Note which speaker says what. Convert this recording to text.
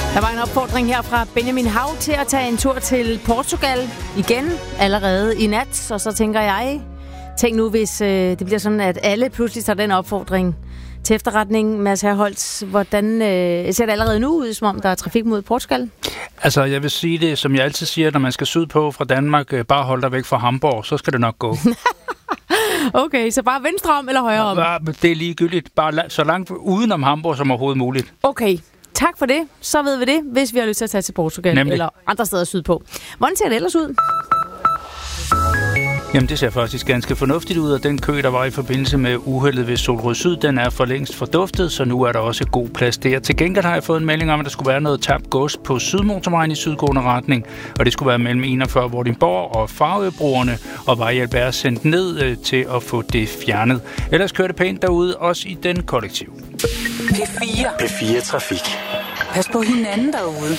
Speaker 1: Der var en opfordring her fra Benjamin Hav til at tage en tur til Portugal igen allerede i nat. Og så tænker jeg, tænk nu, hvis det bliver sådan, at alle pludselig tager den opfordring til efterretning. Mads Herholtz, hvordan ser det allerede nu ud, som om der er trafik mod Portugal?
Speaker 2: Altså, jeg vil sige det, som jeg altid siger, når man skal sydpå fra Danmark, bare hold dig væk fra Hamburg, så skal det nok gå.
Speaker 1: Okay, så bare venstre om eller højre om?
Speaker 2: Det er ligegyldigt. Bare så langt udenom Hamburg som overhovedet muligt.
Speaker 1: Okay, tak for det. Så ved vi det, hvis vi har lyst til at tage til Portugal. Nemlig. Eller andre steder sydpå. Hvordan ser det ellers ud?
Speaker 2: Jamen, det ser faktisk ganske fornuftigt ud, og den kø, der var i forbindelse med uheldet ved Solrød Syd, den er for længst forduftet, så nu er der også god plads der. Til gengæld har jeg fået en melding om, at der skulle være noget tabt gods på Sydmotorvejen i sydgående retning, og det skulle være mellem 41 Vordingborg og Farøbroerne, og vejhjælp er sendt ned til at få det fjernet. Ellers kører det pænt derude, også i den kollektiv.
Speaker 3: P4 Trafik. Pas på hinanden derude.